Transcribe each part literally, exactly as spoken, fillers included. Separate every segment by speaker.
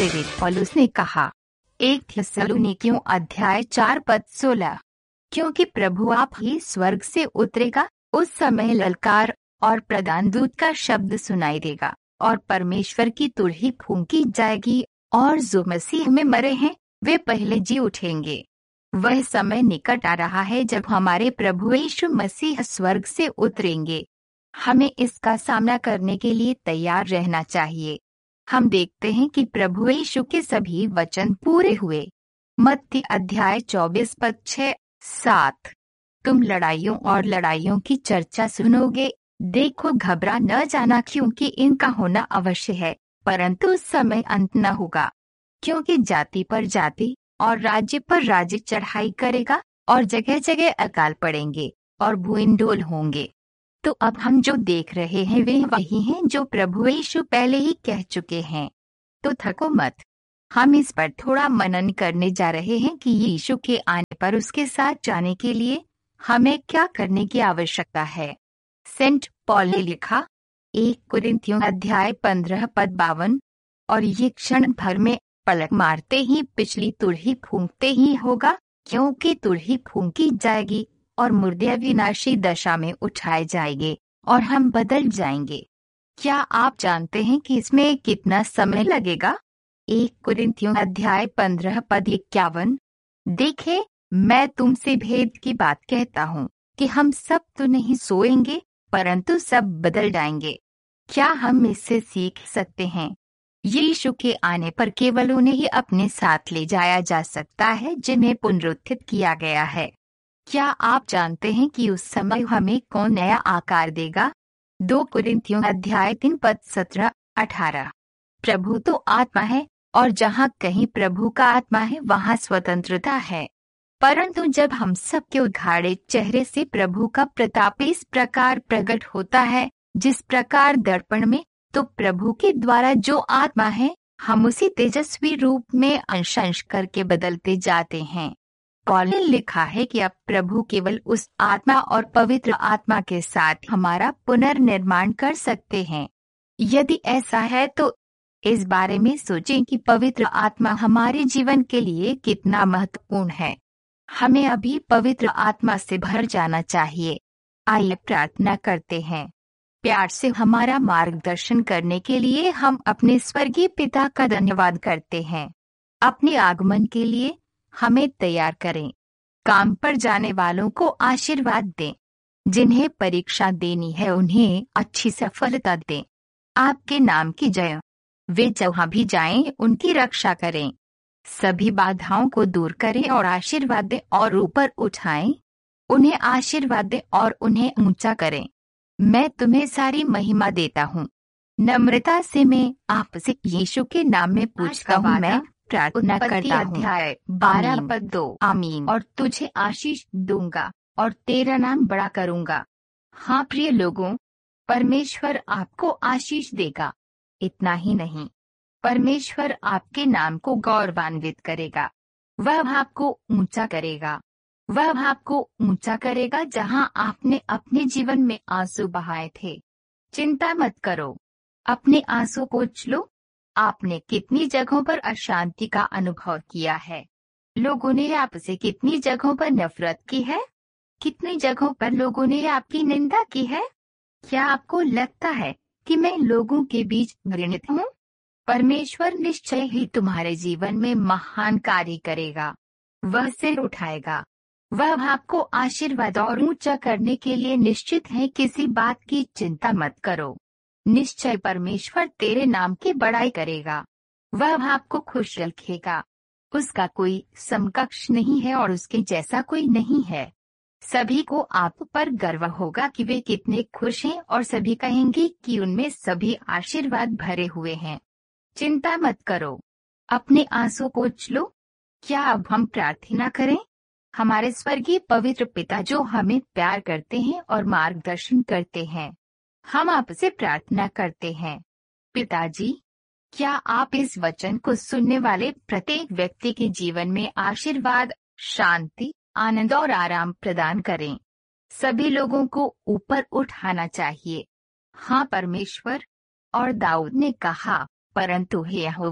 Speaker 1: प्रेरित पौलुस ने कहा। एक थिस्सलुनीकियों अध्याय चार पद सोलह। क्योंकि प्रभु आप ही स्वर्ग से उतरेगा, उस समय ललकार और प्रधान दूत का शब्द सुनाई देगा और परमेश्वर की तुरही फूंकी जाएगी, और जो मसीह में मरे हैं वे पहले जी उठेंगे। वह समय निकट आ रहा है जब हमारे प्रभु यीशु मसीह स्वर्ग से उतरेंगे। हमें इसका सामना करने के लिए तैयार रहना चाहिए। हम देखते हैं कि प्रभु यीशु के सभी वचन पूरे हुए। मत्ती अध्याय चौबीस पद छः सात। तुम लड़ाइयों और लड़ाइयों की चर्चा सुनोगे, देखो घबरा न जाना, क्योंकि इनका होना अवश्य है, परंतु उस समय अंत न होगा। क्योंकि जाति पर जाति और राज्य पर राज्य चढ़ाई करेगा, और जगह जगह अकाल पड़ेंगे और भूइंडोल होंगे। तो अब हम जो देख रहे हैं वे वही हैं जो प्रभु यीशु पहले ही कह चुके हैं। तो थको मत। हम इस पर थोड़ा मनन करने जा रहे हैं कि यीशु के आने पर उसके साथ जाने के लिए हमें क्या करने की आवश्यकता है। सेंट पॉल ने लिखा, एक कुरिन्थियों अध्याय पंद्रह पद बावन, और ये क्षण भर में पलक मारते ही पिछली तुरही फूंकते ही होगा, क्योंकि तुरही फूंकी जाएगी और मुर्दे अविनाशी दशा में उठाए जाएंगे और हम बदल जाएंगे। क्या आप जानते हैं कि इसमें कितना समय लगेगा? एक कुरिन्थियों अध्याय पंद्रह पद इक्यावन। देखे, मैं तुमसे भेद की बात कहता हूँ कि हम सब तो नहीं सोएंगे, परंतु सब बदल जाएंगे। क्या हम इससे सीख सकते हैं? यीशु के आने पर केवल उन्हें ही अपने साथ ले जाया जा सकता है जिन्हें पुनरुत्थित किया गया है। क्या आप जानते हैं कि उस समय हमें कौन नया आकार देगा? दो कुरिन्थियों अध्याय तीन पद सत्रह अठारह। प्रभु तो आत्मा है, और जहाँ कहीं प्रभु का आत्मा है वहाँ स्वतंत्रता है। परंतु जब हम सबके उघाड़े चेहरे से प्रभु का प्रताप इस प्रकार प्रकट होता है जिस प्रकार दर्पण में, तो प्रभु के द्वारा जो आत्मा है हम उसी तेजस्वी रूप में अंश अंश करके बदलते जाते हैं। पौल ने लिखा है कि अब प्रभु केवल उस आत्मा और पवित्र आत्मा के साथ हमारा पुनर्निर्माण कर सकते हैं। यदि ऐसा है तो इस बारे में सोचें कि पवित्र आत्मा हमारे जीवन के लिए कितना महत्वपूर्ण है। हमें अभी पवित्र आत्मा से भर जाना चाहिए। आइए प्रार्थना करते हैं। प्यार से हमारा मार्गदर्शन करने के लिए हम अपने स्वर्गीय पिता का धन्यवाद करते हैं। अपने आगमन के लिए हमें तैयार करें। काम पर जाने वालों को आशीर्वाद दें। जिन्हें परीक्षा देनी है उन्हें अच्छी सफलता दें। आपके नाम की जय। वे जहाँ भी जाएं उनकी रक्षा करें। सभी बाधाओं को दूर करें और आशीर्वाद दें और ऊपर उठाएं। उन्हें आशीर्वाद दें और उन्हें ऊंचा करें। मैं तुम्हें सारी महिमा देता हूँ। नम्रता से मैं आपसे यीशु के नाम में पूछता हूँ। मैं प्रार्थना करता हूँ। अध्याय बारह पद दो। आमीन। और तुझे आशीष दूंगा और तेरा नाम बड़ा करूंगा। हाँ प्रिय लोगों, परमेश्वर आपको आशीष देगा। इतना ही नहीं, परमेश्वर आपके नाम को गौरवान्वित करेगा। वह आपको ऊंचा करेगा। वह आपको ऊंचा करेगा जहां आपने अपने जीवन में आंसू बहाए थे। चिंता मत करो, अपने आंसू पोंछ लो। आपने कितनी जगहों पर अशांति का अनुभव किया है। लोगों ने आपसे कितनी जगहों पर नफरत की है। कितनी जगहों पर लोगों ने आपकी निंदा की है। क्या आपको लगता है कि मैं लोगों के बीच घृणित हूँ? परमेश्वर निश्चय ही तुम्हारे जीवन में महान कार्य करेगा। वह सिर उठाएगा। वह आपको आशीर्वाद और ऊंचा करने के लिए निश्चित है। किसी बात की चिंता मत करो। निश्चय परमेश्वर तेरे नाम की बड़ाई करेगा। वह आपको खुश रखेगा। उसका कोई समकक्ष नहीं है और उसके जैसा कोई नहीं है। सभी को आप पर गर्व होगा कि वे कितने खुश हैं और सभी कहेंगे कि उनमें सभी आशीर्वाद भरे हुए हैं। चिंता मत करो, अपने आंसू पोंछ लो। क्या अब हम प्रार्थना करें? हमारे स्वर्गीय पवित्र पिता जो हमें प्यार करते हैं और मार्गदर्शन करते हैं, हम आपसे प्रार्थना करते हैं। पिताजी, क्या आप इस वचन को सुनने वाले प्रत्येक व्यक्ति के जीवन में आशीर्वाद, शांति, आनंद और आराम प्रदान करें। सभी लोगों को ऊपर उठाना चाहिए। हाँ परमेश्वर। और दाऊद ने कहा, परंतु हे यहोवा,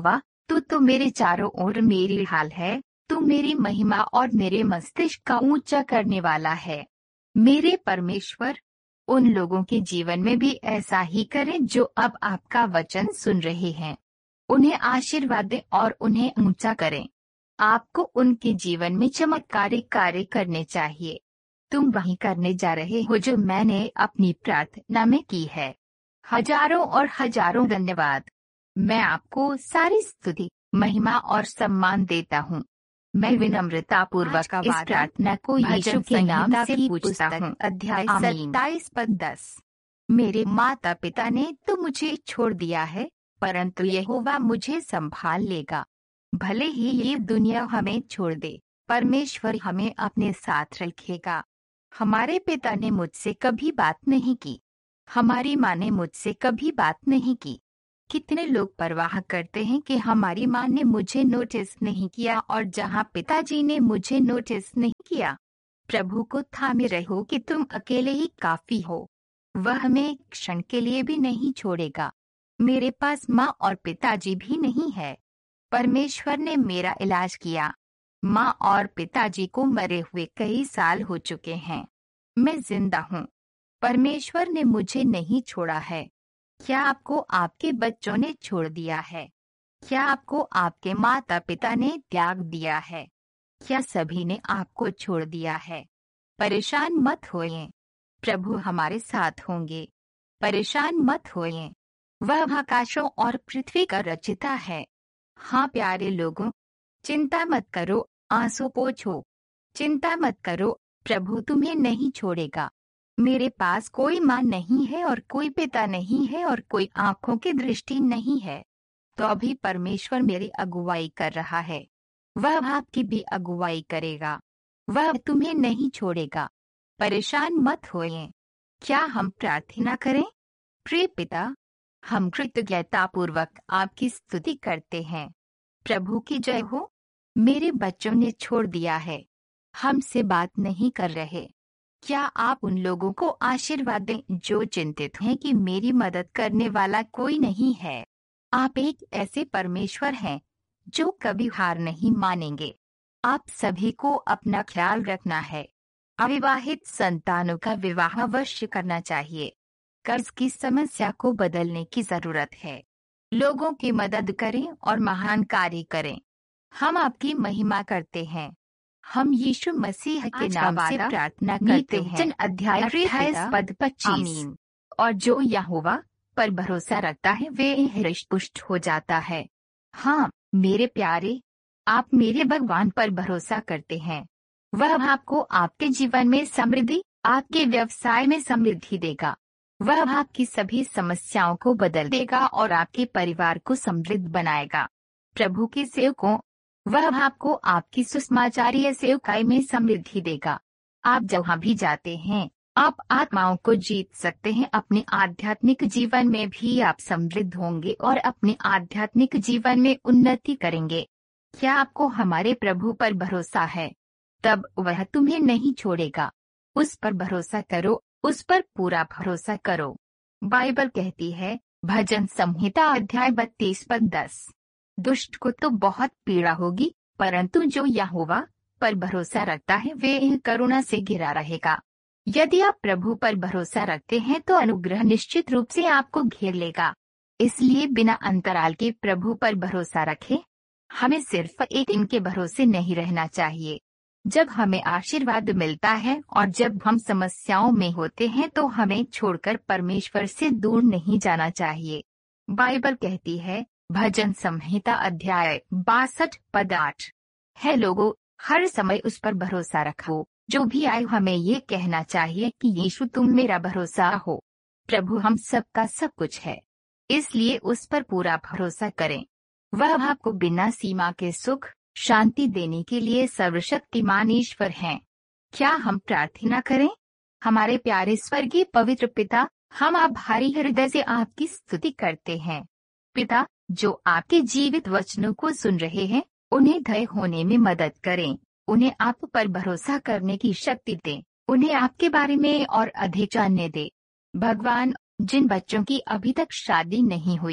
Speaker 1: तू तो मेरे चारों ओर मेरी ढाल है, तू मेरी महिमा और मेरे मस्तिष्क का ऊंचा करने वाला है। मेरे परमेश्वर, उन लोगों के जीवन में भी ऐसा ही करें जो अब आपका वचन सुन रहे हैं। उन्हें आशीर्वाद दें और उन्हें ऊंचा करें। आपको उनके जीवन में चमत्कारी कार्य करने चाहिए। तुम वही करने जा रहे हो जो मैंने अपनी प्रार्थना में की है। हजारों और हजारों धन्यवाद। मैं आपको सारी स्तुति, महिमा और सम्मान देता हूँ। मैं विनम्रता पूर्वक
Speaker 2: का
Speaker 1: इस
Speaker 2: वादा
Speaker 1: प्रार्थना को यीशु के नाम
Speaker 2: संहिता
Speaker 1: से
Speaker 2: की
Speaker 1: पूछता
Speaker 2: पुस्तक
Speaker 1: हूँ।
Speaker 2: अध्याय
Speaker 1: आमीन।
Speaker 2: सत्ताईस पद दस।
Speaker 1: मेरे माता पिता ने तो मुझे छोड़ दिया है, परंतु यहोवा मुझे संभाल लेगा। भले ही ये दुनिया हमें छोड़ दे, परमेश्वर हमें अपने साथ रखेगा। हमारे पिता ने मुझसे कभी बात नहीं की, हमारी माँ ने मुझसे कभी बात नहीं की। कितने लोग परवाह करते हैं कि हमारी माँ ने मुझे नोटिस नहीं किया, और जहाँ पिताजी ने मुझे नोटिस नहीं किया। प्रभु को थामे रहो कि तुम अकेले ही काफी हो। वह हमें क्षण के लिए भी नहीं छोड़ेगा। मेरे पास माँ और पिताजी भी नहीं है। परमेश्वर ने मेरा इलाज किया। माँ और पिताजी को मरे हुए कई साल हो चुके हैं। मैं जिंदा हूँ। परमेश्वर ने मुझे नहीं छोड़ा है। क्या आपको आपके बच्चों ने छोड़ दिया है? क्या आपको आपके माता पिता ने त्याग दिया है? क्या सभी ने आपको छोड़ दिया है? परेशान मत होइए, प्रभु हमारे साथ होंगे। परेशान मत होइए, वह आकाशों और पृथ्वी का रचिता है। हाँ प्यारे लोगों, चिंता मत करो, आंसू पोंछो। चिंता मत करो, प्रभु तुम्हें नहीं छोड़ेगा। मेरे पास कोई माँ नहीं है और कोई पिता नहीं है और कोई आंखों की दृष्टि नहीं है, तो अभी परमेश्वर मेरी अगुवाई कर रहा है। वह आपकी भी अगुवाई करेगा। वह तुम्हें नहीं छोड़ेगा। परेशान मत होइए। क्या हम प्रार्थना करें? प्रिय पिता, हम कृतज्ञतापूर्वक आपकी स्तुति करते हैं। प्रभु की जय हो। मेरे बच्चों ने छोड़ दिया है, हमसे बात नहीं कर रहे। क्या आप उन लोगों को आशीर्वाद दें जो चिंतित हैं कि मेरी मदद करने वाला कोई नहीं है। आप एक ऐसे परमेश्वर हैं जो कभी हार नहीं मानेंगे। आप सभी को अपना ख्याल रखना है। अविवाहित संतानों का विवाह अवश्य करना चाहिए। कर्ज की समस्या को बदलने की जरूरत है। लोगों की मदद करें और महान कार्य करें। हम आपकी महिमा करते हैं। हम यीशु मसीह के
Speaker 2: आज का
Speaker 1: नाम से
Speaker 2: वादा
Speaker 1: प्रार्थना करते हैं। अध्याय अट्ठाईस पद पच्चीस।
Speaker 2: आमीन।
Speaker 1: और जो यहोवा पर भरोसा रखता है वे हृष्ट पुष्ट हो जाता है। हाँ मेरे प्यारे, आप मेरे भगवान पर भरोसा करते हैं। वह आपको आपके जीवन में समृद्धि, आपके व्यवसाय में समृद्धि देगा। वह आपकी सभी समस्याओं को बदल देगा और आपके परिवार को समृद्ध बनाएगा। प्रभु के सेवकों, वह आपको आपकी सुसमाचारीय सेवकाई में समृद्धि देगा। आप जहाँ भी जाते हैं, आप आत्माओं को जीत सकते हैं। अपने आध्यात्मिक जीवन में भी आप समृद्ध होंगे और अपने आध्यात्मिक जीवन में उन्नति करेंगे। क्या आपको हमारे प्रभु पर भरोसा है? तब वह तुम्हें नहीं छोड़ेगा। उस पर भरोसा करो, उस पर पूरा भरोसा करो। बाइबल कहती है, भजन संहिता अध्याय बत्तीस पद दस, दुष्ट को तो बहुत पीड़ा होगी, परंतु जो यहोवा पर भरोसा रखता है वे करुणा से घिरा रहेगा। यदि आप प्रभु पर भरोसा रखते हैं तो अनुग्रह निश्चित रूप से आपको घेर लेगा। इसलिए बिना अंतराल के प्रभु पर भरोसा रखें। हमें सिर्फ एक दिन के भरोसे नहीं रहना चाहिए। जब हमें आशीर्वाद मिलता है और जब हम समस्याओं में होते हैं तो हमें छोड़कर परमेश्वर से दूर नहीं जाना चाहिए। बाइबल कहती है, भजन संहिता अध्याय बासठ पद आठ, है लोगों, हर समय उस पर भरोसा रखो। जो भी आए हमें ये कहना चाहिए कि यीशु तुम मेरा भरोसा हो। प्रभु हम सबका सब कुछ है, इसलिए उस पर पूरा भरोसा करें। वह आपको बिना सीमा के सुख शांति देने के लिए सर्वशक्तिमान ईश्वर हैं। क्या हम प्रार्थना करें? हमारे प्यारे स्वर्गीय पवित्र पिता, हम आभारी हृदय से आपकी स्तुति करते हैं। पिता, जो आपके जीवित वचनों को सुन रहे हैं, उन्हें धैर्य होने में मदद करें। उन्हें आप पर भरोसा करने की शक्ति दें। उन्हें आपके बारे में और अधिक जानने दें। भगवान, जिन बच्चों की अभी तक शादी नहीं हुई है,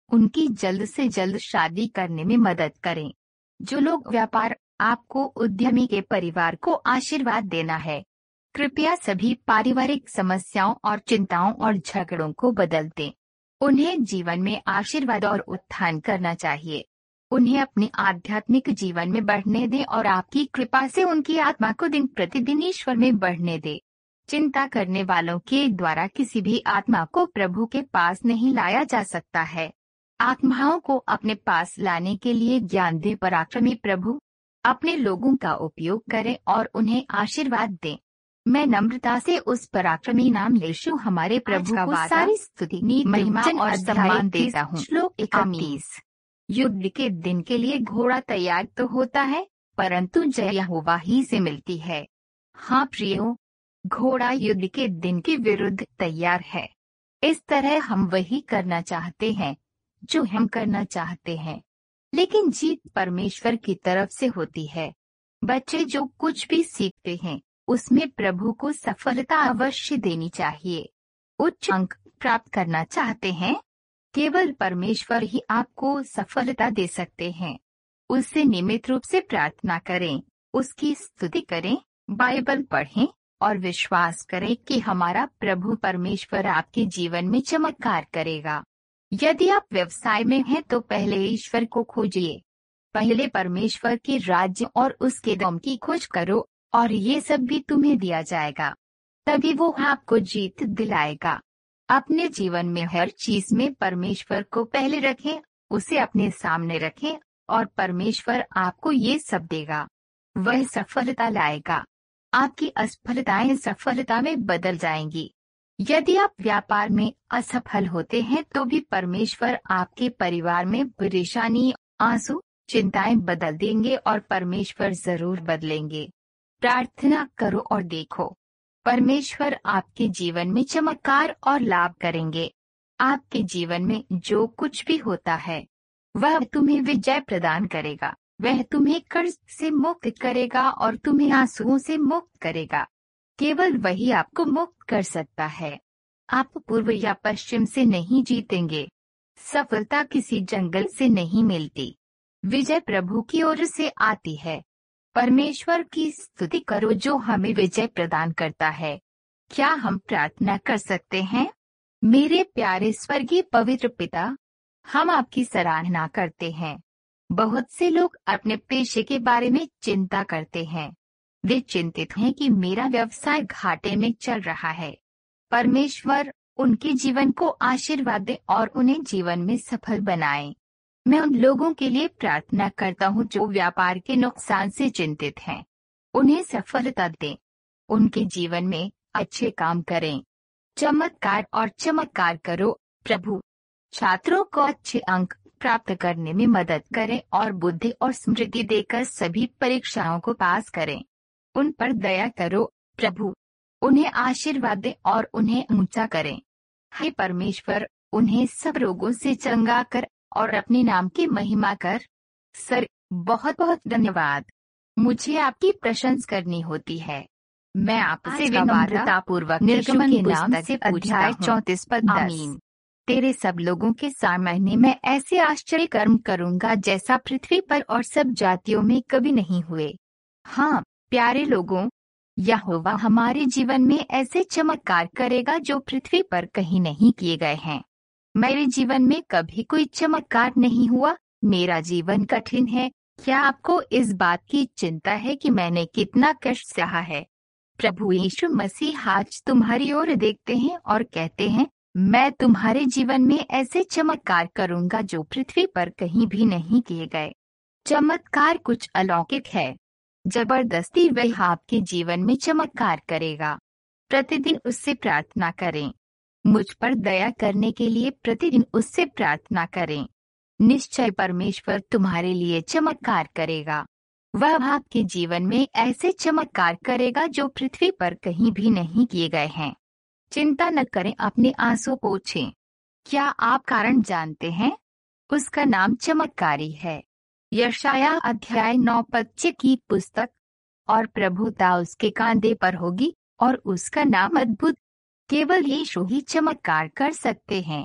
Speaker 1: उनकी जल्द से जल्द शादी करने में मदद करें। जो लोग व्यापार, आपको उद्यमी के परिवार को आशीर्वाद देना है। कृपया सभी पारिवारिक समस्याओं और चिंताओं और झगड़ों को बदल दें। उन्हें जीवन में आशीर्वाद और उत्थान करना चाहिए। उन्हें अपने आध्यात्मिक जीवन में बढ़ने दें और आपकी कृपा से उनकी आत्मा को दिन प्रतिदिन ईश्वर में बढ़ने दें। चिंता करने वालों के द्वारा किसी भी आत्मा को प्रभु के पास नहीं लाया जा सकता है। आत्माओं को अपने पास लाने के लिए ज्ञान दे पराक्रमी प्रभु। अपने लोगों का उपयोग करें और उन्हें आशीर्वाद दें। मैं नम्रता से उस पराक्रमी नाम यीशु हमारे प्रभु को सारी स्तुति, महिमा और सम्मान देता हूँ। श्लोक इकतीस। युद्ध के दिन के लिए घोड़ा तैयार तो होता है, परंतु जय यहोवा ही से मिलती है। हाँ प्रियो, घोड़ा युद्ध के दिन के विरुद्ध तैयार है। इस तरह हम वही करना चाहते हैं जो हम करना चाहते हैं, लेकिन जीत परमेश्वर की तरफ से होती है। बच्चे जो कुछ भी सीखते हैं उसमें प्रभु को सफलता अवश्य देनी चाहिए। उच्च अंक प्राप्त करना चाहते हैं, केवल परमेश्वर ही आपको सफलता दे सकते हैं। उससे नियमित रूप से प्रार्थना करें, उसकी स्तुति करें, बाइबल पढ़ें और विश्वास करें कि हमारा प्रभु परमेश्वर आपके जीवन में चमत्कार करेगा। यदि आप व्यवसाय में हैं तो पहले ईश्वर को खोजिए। पहले परमेश्वर के राज्य और उसके दम की खोज करो और ये सब भी तुम्हें दिया जाएगा। तभी वो आपको जीत दिलाएगा। अपने जीवन में हर चीज में परमेश्वर को पहले रखें, उसे अपने सामने रखें और परमेश्वर आपको ये सब देगा। वह सफलता लाएगा। आपकी असफलताएं सफलता में बदल जाएंगी। यदि आप व्यापार में असफल होते हैं तो भी परमेश्वर आपके परिवार में परेशानी, आंसू, चिंताएं बदल देंगे और परमेश्वर जरूर बदलेंगे। प्रार्थना करो और देखो, परमेश्वर आपके जीवन में चमत्कार और लाभ करेंगे। आपके जीवन में जो कुछ भी होता है वह तुम्हें विजय प्रदान करेगा। वह तुम्हें कर्ज से मुक्त करेगा और तुम्हें आंसुओं से मुक्त करेगा। केवल वही आपको मुक्त कर सकता है। आप पूर्व या पश्चिम से नहीं जीतेंगे। सफलता किसी जंगल से नहीं मिलती। विजय प्रभु की ओर से आती है। परमेश्वर की स्तुति करो जो हमें विजय प्रदान करता है। क्या हम प्रार्थना कर सकते हैं? मेरे प्यारे स्वर्गीय पवित्र पिता, हम आपकी सराहना करते हैं। बहुत से लोग अपने पेशे के बारे में चिंता करते हैं। वे चिंतित हैं कि मेरा व्यवसाय घाटे में चल रहा है। परमेश्वर उनके जीवन को आशीर्वाद दे और उन्हें जीवन में सफल बनाए। मैं उन लोगों के लिए प्रार्थना करता हूँ जो व्यापार के नुकसान से चिंतित हैं। उन्हें सफलता दें। उनके जीवन में अच्छे काम करें। चमत्कार और चमत्कार करो प्रभु। छात्रों को अच्छे अंक प्राप्त करने में मदद करें और बुद्धि और स्मृति देकर सभी परीक्षाओं को पास करें। उन पर दया करो प्रभु। उन्हें आशीर्वाद दें और उन्हें ऊंचा करें। हे परमेश्वर, उन्हें सब रोगों से चंगा कर और अपने नाम की महिमा कर। सर, बहुत बहुत धन्यवाद। मुझे आपकी प्रशंसा करनी होती है। मैं आपसे विनम्रतापूर्वक निर्गमन के नाम से अध्याय चौंतीस पद दस। तेरे सब लोगों के सामने मैं ऐसे आश्चर्य कर्म करूंगा जैसा पृथ्वी पर और सब जातियों में कभी नहीं हुए। हाँ प्यारे लोगों, यहोवा हमारे जीवन में ऐसे चमत्कार करेगा जो पृथ्वी पर कहीं नहीं किए गए हैं। मेरे जीवन में कभी कोई चमत्कार नहीं हुआ। मेरा जीवन कठिन है। क्या आपको इस बात की चिंता है कि मैंने कितना कष्ट सहा है? प्रभु यीशु मसीह आज तुम्हारी ओर देखते हैं और कहते हैं, मैं तुम्हारे जीवन में ऐसे चमत्कार करूंगा जो पृथ्वी पर कहीं भी नहीं किए गए। चमत्कार कुछ अलौकिक है। जबरदस्ती वह आपके जीवन में चमत्कार करेगा। प्रतिदिन उससे प्रार्थना करें। मुझ पर दया करने के लिए प्रतिदिन उससे प्रार्थना करें। निश्चय परमेश्वर तुम्हारे लिए चमत्कार करेगा। वह आपके जीवन में ऐसे चमत्कार करेगा जो पृथ्वी पर कहीं भी नहीं किए गए हैं। चिंता न करें, अपने आंसू पोंछें। क्या आप कारण जानते हैं? उसका नाम चमत्कारी है। यशायाह अध्याय नौ पद की पुस्तक। और प्रभुता उसके कांधे पर होगी और उसका नाम अद्भुत। केवल यीशु ही चमत्कार कर सकते हैं।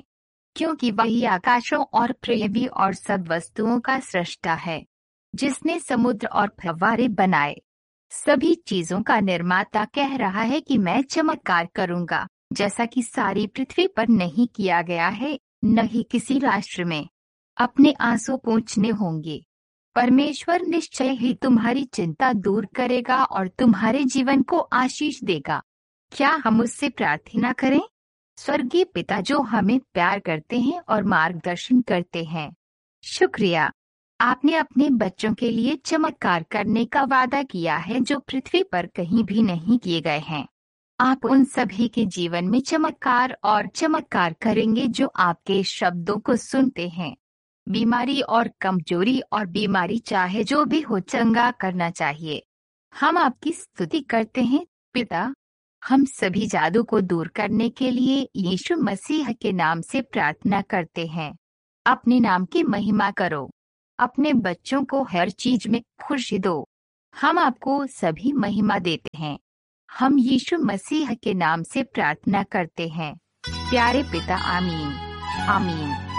Speaker 1: क्योंकि वही आकाशों और पृथ्वी और सब वस्तुओं का सृष्टा है, जिसने समुद्र और फव्वारे बनाए। सभी चीजों का निर्माता कह रहा है कि मैं चमत्कार करूंगा, जैसा कि सारी पृथ्वी पर नहीं किया गया है, न ही किसी राष्ट्र में। अपने आंसू पोंछने होंगे। परमेश्वर निश्चय ही तुम्हारी चिंता दूर करेगा और तुम्हारे जीवन को आशीष देगा। क्या हम उससे प्रार्थना करें? स्वर्गीय पिता जो हमें प्यार करते हैं और मार्गदर्शन करते हैं, शुक्रिया, आपने अपने बच्चों के लिए चमत्कार करने का वादा किया है जो पृथ्वी पर कहीं भी नहीं किए गए हैं। आप उन सभी के जीवन में चमत्कार और चमत्कार करेंगे जो आपके शब्दों को सुनते हैं। बीमारी और कमजोरी और बीमारी चाहे जो भी हो, चंगा करना चाहिए। हम आपकी स्तुति करते हैं पिता। हम सभी जादू को दूर करने के लिए यीशु मसीह के नाम से प्रार्थना करते हैं। अपने नाम की महिमा करो। अपने बच्चों को हर चीज में खुशी दो। हम आपको सभी महिमा देते हैं। हम यीशु मसीह के नाम से प्रार्थना करते हैं, प्यारे पिता। आमीन, आमीन।